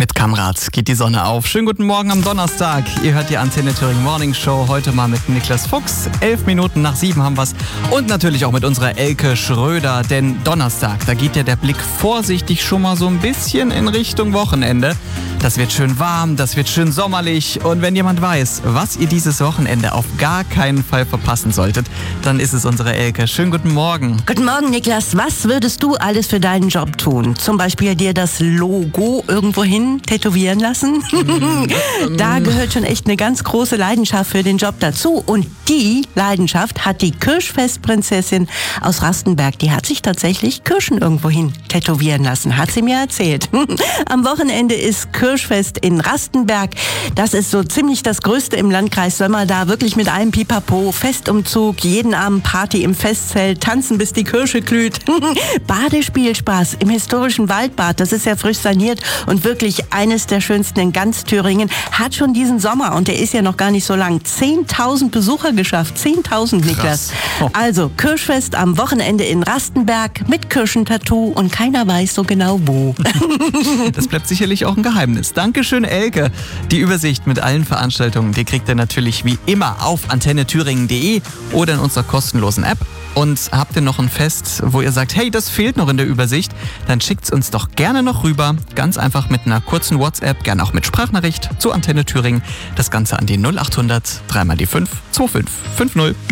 Mit Kamrad geht die Sonne auf. Schönen guten Morgen am Donnerstag. Ihr hört die Antenne Thüringen Morning Show. Heute mal mit Niklas Fuchs. 11 Minuten nach 7 haben wir's. Und natürlich auch mit unserer Elke Schröder. Denn Donnerstag, da geht ja der Blick vorsichtig schon mal so ein bisschen in Richtung Wochenende. Das wird schön warm, das wird schön sommerlich. Und wenn jemand weiß, was ihr dieses Wochenende auf gar keinen Fall verpassen solltet, dann ist es unsere Elke. Schönen guten Morgen. Guten Morgen, Niklas. Was würdest du alles für deinen Job tun? Zum Beispiel dir das Logo irgendwohin tätowieren lassen? Da gehört schon echt eine ganz große Leidenschaft für den Job dazu. Und die Leidenschaft hat die Kirschfestprinzessin aus Rastenberg. Die hat sich tatsächlich Kirschen irgendwohin tätowieren lassen, hat sie mir erzählt. Am Wochenende ist Kirschfest in Rastenberg. Das ist so ziemlich das Größte im Landkreis Sömmer. Da wirklich mit allem Pipapo, Festumzug, jeden Abend Party im Festzelt, tanzen bis die Kirsche glüht. Badespielspaß im historischen Waldbad, das ist ja frisch saniert und wirklich eines der schönsten in ganz Thüringen. Hat schon diesen Sommer, und der ist ja noch gar nicht so lang, 10.000 Besucher geschafft. 10.000, Niklas. Oh. Also Kirschfest am Wochenende in Rastenberg mit Kirschentattoo und keiner weiß so genau wo. Das bleibt sicherlich auch ein Geheimnis. Dankeschön, Elke. Die Übersicht mit allen Veranstaltungen, die kriegt ihr natürlich wie immer auf antennethüringen.de oder in unserer kostenlosen App. Und habt ihr noch ein Fest, wo ihr sagt, hey, das fehlt noch in der Übersicht, dann schickt's uns doch gerne noch rüber. Ganz einfach mit einer kurzen WhatsApp, gerne auch mit Sprachnachricht zu Antenne Thüringen. Das Ganze an die 0800 3 mal die 5 2550.